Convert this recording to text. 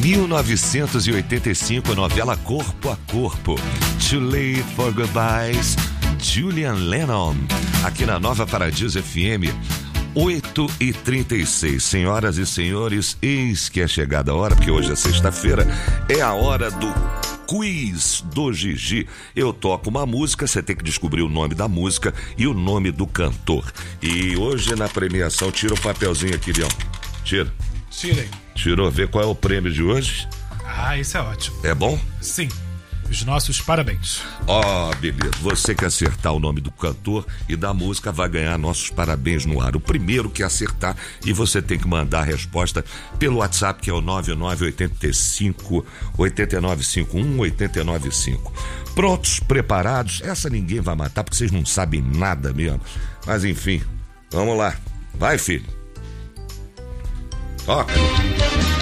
1985, novela Corpo a Corpo. Too Late for Goodbyes, Julian Lennon, aqui na Nova Paradiso FM, 8h36. Senhoras e senhores, eis que é chegada a hora, porque hoje é sexta-feira, é a hora do quiz do Gigi. Eu toco uma música, você tem que descobrir o nome da música e o nome do cantor. E hoje na premiação, tira o papelzinho aqui, Leão. Tira. Tirei. Tirou, vê qual é o prêmio de hoje? Ah, isso é ótimo. É bom? Sim. Os nossos parabéns. Ó, beleza. Você que acertar o nome do cantor e da música vai ganhar nossos parabéns no ar. O primeiro que acertar, e você tem que mandar a resposta pelo WhatsApp, que é o 9985-8951-895. Prontos, preparados? Essa ninguém vai matar, porque vocês não sabem nada mesmo. Mas enfim, vamos lá. Vai, filho. Toca.